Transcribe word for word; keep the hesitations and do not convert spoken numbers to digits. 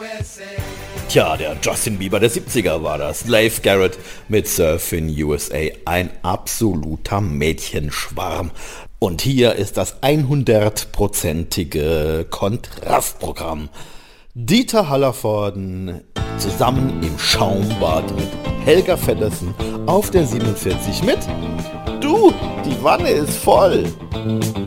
Tja, der Justin Bieber der siebziger war das. Leif Garrett mit Surf in U S A. Ein absoluter Mädchenschwarm. Und hier ist das hundertprozentige Kontrastprogramm. Dieter Hallervorden zusammen im Schaumbad mit Helga Feddersen auf der siebenundvierzig mit Du, die Wanne ist voll.